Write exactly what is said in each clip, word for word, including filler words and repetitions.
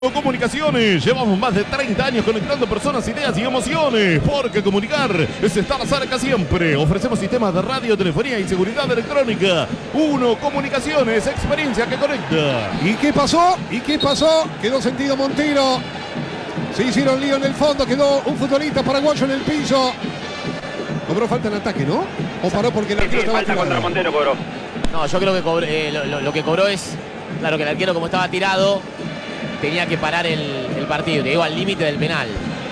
Comunicaciones, llevamos más de treinta años conectando personas, ideas y emociones, porque comunicar es estar cerca siempre. Ofrecemos sistemas de radio, telefonía y seguridad electrónica. Uno Comunicaciones, experiencia que conecta. ¿Y qué pasó? ¿Y qué pasó? Quedó sentido Montero. Se hicieron lío en el fondo, quedó un futbolista paraguayo en el piso. Cobró falta en ataque, ¿no? ¿O paró porque el sí, arquero sí, estaba falta tirado? contra Montero cobró. No, yo creo que cobró, eh, lo, lo, lo que cobró es, claro, que el arquero como estaba tirado, tenía que parar el, el partido. Te digo, al límite del penal.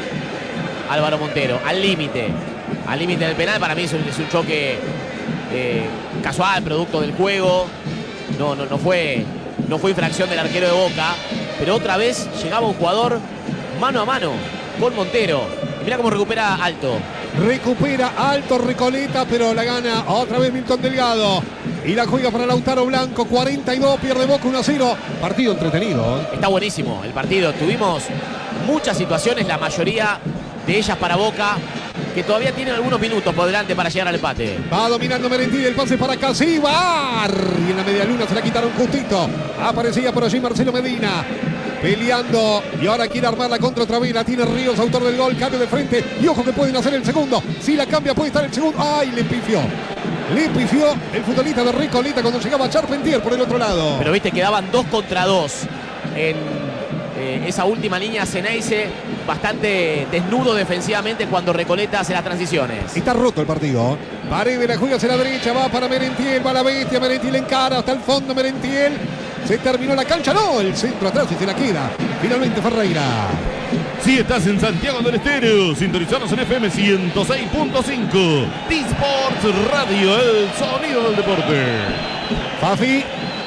Álvaro Montero, al límite. Al límite del penal, para mí es un, es un choque eh, casual, producto del juego. No, no, no, fue, no fue infracción del arquero de Boca. Pero otra vez llegaba un jugador mano a mano con Montero. Y mirá cómo recupera Alto. Recupera Alto Recoleta, pero la gana otra vez Milton Delgado. Y la juega para Lautaro Blanco, cuarenta y dos, pierde Boca uno a cero. Partido entretenido, ¿eh? Está buenísimo el partido. Tuvimos muchas situaciones, la mayoría de ellas para Boca, que todavía tienen algunos minutos por delante para llegar al empate. Va dominando Merentiel, el pase para Casíbar. Y en la media luna se la quitaron justito. Aparecía por allí Marcelo Medina. Peleando y ahora quiere armar la contra otra vez. La tiene Ríos, autor del gol, cambio de frente. Y ojo que pueden hacer el segundo. Si la cambia puede estar el segundo. ¡Ay! Le pifió. Le pifió el futbolista de Recoleta cuando llegaba Charpentier por el otro lado. Pero viste, quedaban dos contra dos en eh, esa última línea. Ceneice bastante desnudo defensivamente cuando Recoleta hace las transiciones. Está roto el partido. Paredes la juega hacia la derecha, va para Merentiel, va la bestia, Merentiel encara hasta el fondo, Merentiel. Se terminó la cancha, no, el centro atrás y se la queda. Finalmente Ferreira. Si estás en Santiago del Estero, sintonizanos en F M ciento seis punto cinco. T-Sports Radio, el sonido del deporte. Fafi.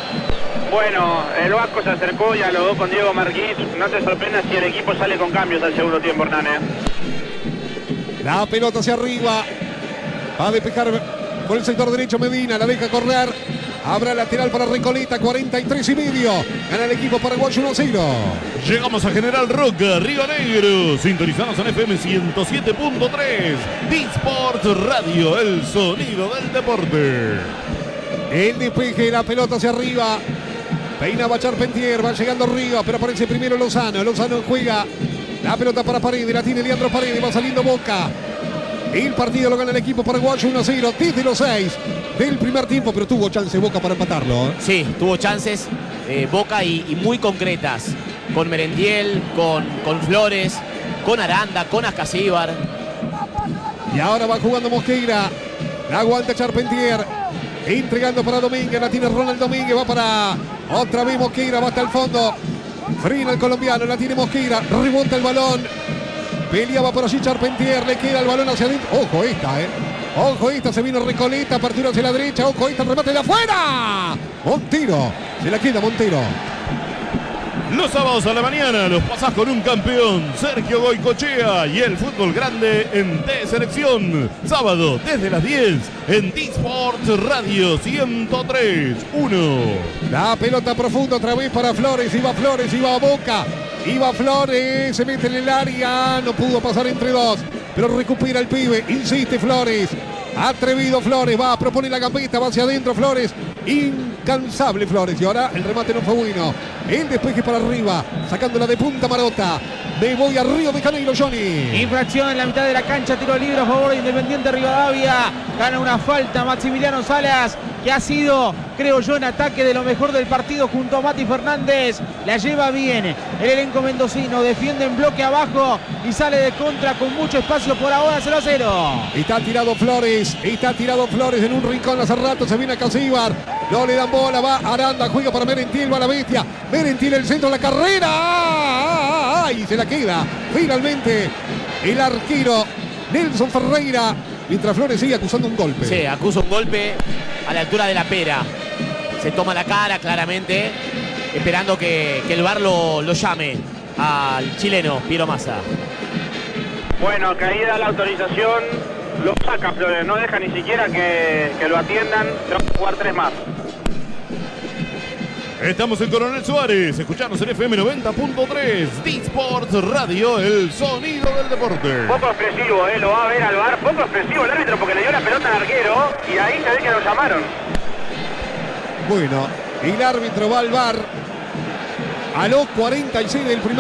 Bueno, el Vasco se acercó y alogó con Diego Marquís. No te sorprendas si el equipo sale con cambios al segundo tiempo, Hernán. La pelota hacia arriba. Va a despejar por el sector derecho Medina, la deja correr. Habrá lateral para Recoleta, cuarenta y tres y medio. Gana el equipo paraguayo uno a cero. Llegamos a General Roca, Río Negro. Sintonizanos en F M ciento siete punto tres. T-Sports Radio, el sonido del deporte. El despeje, la pelota hacia arriba. Peinaba Charpentier, va llegando arriba, pero aparece primero Lozano. Lozano juega la pelota para Paredes, la tiene Leandro Paredes, va saliendo Boca. El partido lo gana el equipo paraguayo uno a cero desde los seis del primer tiempo, pero tuvo chance Boca para empatarlo, ¿eh? Sí, tuvo chances eh, Boca y, y muy concretas. Con Merentiel, con, con Flores, con Aranda, con Ascasíbar. Y ahora va jugando Mosqueira. La aguanta Charpentier. Entregando para Domínguez. La tiene Ronald Domínguez. Va para otra vez Mosqueira. Va hasta el fondo. Frena el colombiano. La tiene Mosqueira. Remonta el balón. Peleaba por allí Charpentier. Le queda el balón hacia adentro. Ojo esta, eh. Ojo esta. Se vino Recoleta. Apertura hacia la derecha. Ojo esta. Remate de afuera. Montero. Se la queda Montero. Los sábados a la mañana los pasás con un campeón, Sergio Goicochea, y el fútbol grande en T-Selección. Sábado desde las diez en T-Sports Radio ciento tres punto uno. La pelota profunda otra vez para Flores. Iba Flores, iba a Boca. Iba Flores, se mete en el área. No pudo pasar entre dos, pero recupera el pibe. Insiste Flores. Atrevido Flores, va a proponer la gambeta, va hacia adentro Flores. Incansable Flores. Y ahora el remate no fue bueno. El despeje para arriba, sacándola de punta Marota. Me voy a Río de Janeiro, Johnny. Infracción en la mitad de la cancha, tiro libre a favor de Independiente Rivadavia. Gana una falta Maximiliano Salas, que ha sido, creo yo, en ataque de lo mejor del partido junto a Mati Fernández. La lleva bien el elenco mendocino, defiende en bloque abajo y sale de contra con mucho espacio por ahora, cero a cero. Está tirado Flores, está tirado Flores en un rincón hace rato, se viene a Casíbar. No le dan bola, va Aranda, juega para Merentiel, va la bestia. Merentiel el centro de la carrera. ¡Ay! Se la queda finalmente el arquero Nelson Ferreira. Mientras Flores sigue acusando un golpe. Sí, acusa un golpe a la altura de la pera. Se toma la cara claramente, esperando que, que el V A R lo, lo llame al chileno Piero Massa. Bueno, caída la autorización, lo saca Flores, no deja ni siquiera que, que lo atiendan. Tenemos que jugar tres más. Estamos en Coronel Suárez, escuchanos en F M noventa punto tres, T-Sports Radio, el sonido del deporte. Poco expresivo, eh, lo va a ver al V A R, poco expresivo el árbitro porque le dio la pelota al arquero y ahí se ve que lo llamaron. Bueno, el árbitro va al V A R. a los cuarenta y seis del primer